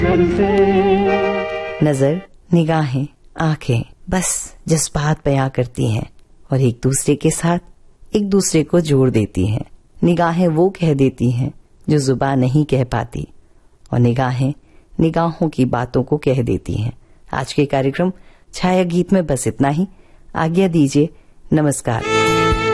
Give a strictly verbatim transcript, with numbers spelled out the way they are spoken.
नजर, निगाहें, आंखें बस जज्बात बयां करती हैं और एक दूसरे के साथ एक दूसरे को जोड़ देती हैं। निगाहें वो कह देती हैं जो जुबान नहीं कह पाती और निगाहें निगाहों की बातों को कह देती हैं। आज के कार्यक्रम छाया गीत में बस इतना ही। आज्ञा दीजिए, नमस्कार।